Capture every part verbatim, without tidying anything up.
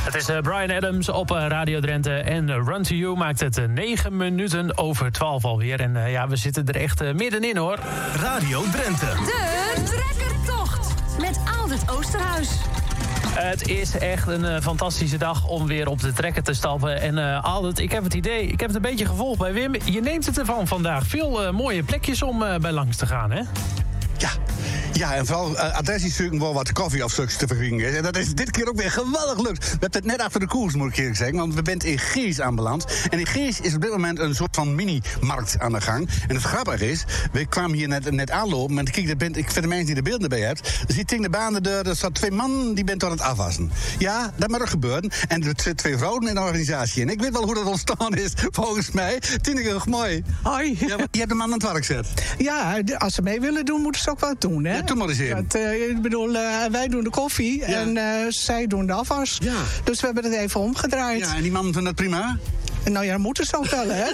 Het is uh, Bryan Adams op uh, Radio Drenthe en uh, Run to You maakt het uh, negen minuten over twaalf alweer. En uh, ja, we zitten er echt uh, middenin hoor. Radio Drenthe. De trekkertocht met Aldert Oosterhuis. Het is echt een uh, fantastische dag om weer op de trekker te stappen. En uh, Aldert, ik heb het idee, ik heb het een beetje gevolgd bij Wim. Je neemt het ervan vandaag. Veel uh, mooie plekjes om uh, bij langs te gaan, hè? Ja. Ja, en vooral uh, adresjes zoeken wel wat koffie of stuks te vergingen. En dat is dit keer ook weer geweldig lukt. We hebben het net achter de koers, moet ik eerlijk zeggen. Want we zijn in Gees aanbeland. En in Gees is op dit moment een soort van mini-markt aan de gang. En het grappige is, we kwamen hier net, net aanlopen. En kijk, ik vind de mensen die de beelden erbij hebt. Dus die ting de baan de deur, er staat twee mannen die bent aan het afwassen. Ja, dat moet er gebeuren. En er zitten twee vrouwen in de organisatie. En ik weet wel hoe dat ontstaan is, volgens mij. Tineke, mooi. Hoi. Ja, je hebt een man aan het werk gezet. Ja, als ze mee willen doen, moeten ze ook wat doen, hè? Ja, doe maar eens in. Dat, uh, ik bedoel, uh, wij doen de koffie Ja. en uh, zij doen de afwas. Ja. Dus we hebben het even omgedraaid. Ja, en die man vinden dat prima? Nou ja, moeten ze ook wel, hè?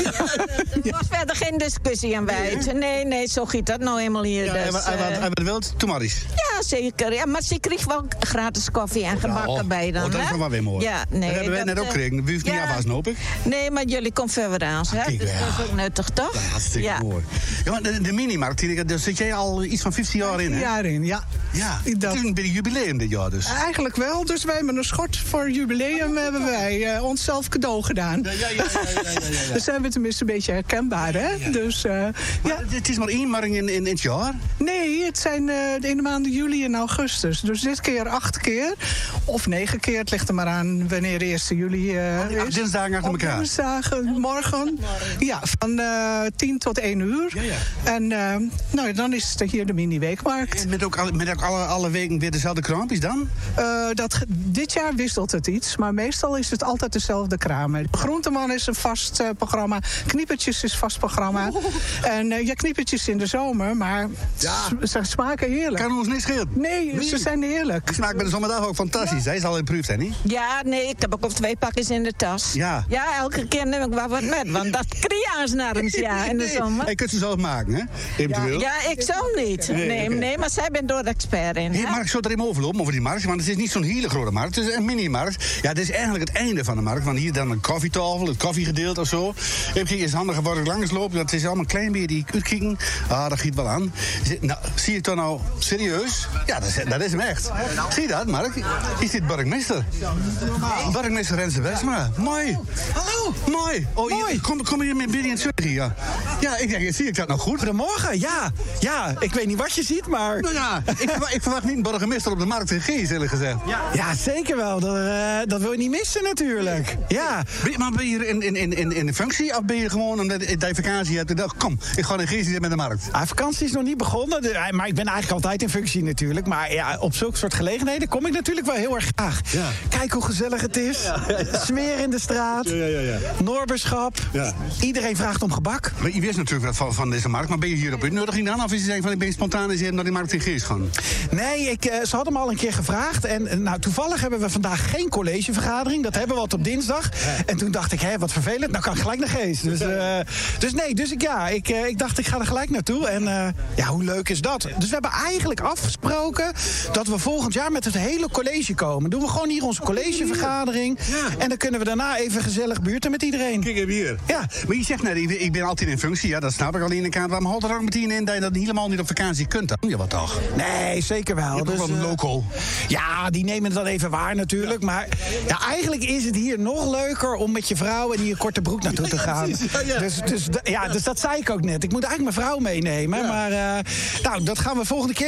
Er was verder geen discussie aan wijd. Nee, nee, zo giet dat nou eenmaal hier. Ja, dus, en wat- en wat- uh, en wat wilt, doe maar eens. ja, zeker. Ja, maar ze kreeg wel gratis koffie en gebakken Nou, bij dan. oh, dat is hè? nog wel weer mooi. Ja, nee, dat hebben wij dat, net ook eh, gekregen. We hoeven niet ja. afwassen, hoop ik. Nee, maar jullie komen verder aan. Hè? kijk, Dus ja. dat is ook nuttig, toch? Ja, hartstikke Ja. mooi. Ja, maar de, de minimarkt, die- daar zit jij al iets van vijftien jaar in, hè? Jaar in, ja. Ja, Dat- het is een beetje jubileum dit jaar dus. Eigenlijk wel, dus wij hebben een schort voor jubileum hebben wij uh, onszelf cadeau gedaan. Ja, ja, ja, ja, ja, ja, ja. Dan zijn we tenminste een beetje herkenbaar, hè? Dus, uh, Maar ja. het is maar één markt in, in, in het jaar. Nee, het zijn uh, in de maanden juli en augustus. Dus dit keer acht keer. Of negen keer, het ligt er maar aan wanneer de eerste juli uh, Acht is. dinsdagen achter Op elkaar. dinsdagen, morgen. Ja, van uh, tien tot één uur. Ja, ja. En uh, nou, dan is het hier de mini-weekmarkt. En met ook, alle, met ook alle, alle weken weer dezelfde kraampjes dan? Uh, dat, ge- dit jaar wisselt het iets, maar meestal is het altijd dezelfde kramen. Groenteman is een vast uh, programma. Kniepertjes is vast programma. En uh, ja, kniepertjes in de zomer, maar Ja. s- ze smaken heerlijk. Kan ons niks schelen. Nee, Nee. ze zijn heerlijk. Die smaakt bij de zomerdag ook fantastisch. Hij is al improved, hè, niet? Ja, nee, ik heb ook op twee pakjes in de tas. Ja. Ja, elke keer neem ik wel wat met, want dat kriaansnarms, ja, in de Nee, zomer. Hij kunt ze zelf maken, hè? Eventueel. Ja, ik zou niet. Nee, nee, maar zij bent door de expert in. Hey, hè? Mark, zou er even overlopen over die markt? Want het is niet zo'n hele grote markt. Het is een mini-markt. Ja, het is eigenlijk het einde van de markt. Want hier dan een koffietafel, het koffiegedeelte of zo. Even is handig geworden langslopen. Dat is allemaal een klein beetje die uitkijken. Ah, dat giet wel aan. Zit- Nou, zie je het dan nou serieus? Ja, dat is, dat is hem echt. Zie je dat, Mark? Is dit burgemeester? Burgemeester Renze Westma. Mooi. Hallo. Mooi. Oh, Mooi. hier- Kom, kom hier met Billy en Surgery, ja. Ja, ik denk, zie ik dat nou goed? Goedemorgen, ja. Ja, ik weet niet wat je ziet, maar... Nou ja, ik verwacht, ik verwacht niet een burgemeester op de markt in Gees, eerlijk gezegd. Ja, zeker wel. Dat, eh, dat wil je niet missen natuurlijk. Ja. Ben je- Maar ben je hier in, in, in, in, in de functie of ben je gewoon omdat je die vakantie hebt en dacht, kom, ik ga in Gees zitten met de markt? Ah, vakantie is nog niet begonnen, de- maar ik ben eigenlijk altijd in functie natuurlijk. Maar ja, op zulke soort gelegenheden kom ik natuurlijk wel heel erg graag. Ja. Kijk hoe gezellig het is. Sfeer in de straat. Ja, ja, ja. Noorberschap. Ja. Iedereen vraagt om gebak. Maar je wist natuurlijk wat van, van deze markt, maar ben je hier op uitnodiging dan? Of is je zeggen van ik ben spontaan eens even naar die markt in Gees gaan? Nee, ik, eh, ze hadden me al een keer gevraagd. En eh, nou, toevallig hebben we vandaag geen collegevergadering. Dat hebben we wat op dinsdag. En toen dacht ik, hé, wat vervelend. Nou kan ik gelijk naar Geest. Dus, eh, dus nee, dus ik, ja, ik, eh, ik dacht, ik ga er gelijk naartoe. En eh, ja, hoe leuk is dat? Dus we hebben eigenlijk afgesproken dat we volgend jaar met het hele college komen. Doen we gewoon hier onze collegevergadering. En dan kunnen we daarna even gezellig buurten met iedereen. Kijk even hier. Ja. Maar je zegt net, ik ben- ik ben altijd in functie. Ja, dat snap ik al in de kaart. Waarom houdt er ook meteen in dat je dat helemaal niet op vakantie kunt dan? Ja, wat toch? Nee, zeker wel. Je hebt ook Dus, wel een eh, local. Ja, die nemen het dan even waar natuurlijk. Maar ja, eigenlijk is het hier nog leuker om met je vrouw en die korte broek naartoe te gaan. precies. Ja, ja. Dus, dus, d- ja, dus dat zei ik ook net. Ik moet eigenlijk mijn vrouw meenemen. Maar eh, nou, dat gaan we volgende keer.